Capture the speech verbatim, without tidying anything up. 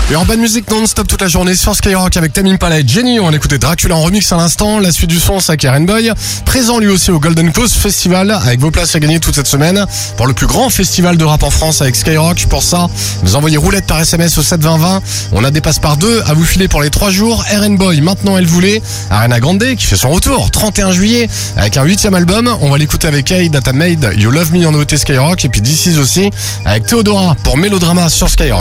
Et Urban Music non-stop toute la journée sur Skyrock avec Tame Impala et Jenny. On a écouté Dracula en remix à l'instant. La suite du son, c'est Karen Boy. Présent lui aussi au Golden Coast Festival avec vos places à gagner toute cette semaine pour le plus grand festival de rap en France avec Skyrock. Pour ça, vous envoyez roulette par S M S au sept vingt vingt. On a des passes par deux à vous filer pour les trois jours. R and Boy, maintenant elle voulait. Ariana Grande qui fait son retour trente et un juillet avec un huitième album. On va l'écouter avec Kay, Data Made, You Love Me en nouveauté Skyrock. Et puis D C aussi avec Theodora pour Mélodrama sur Skyrock.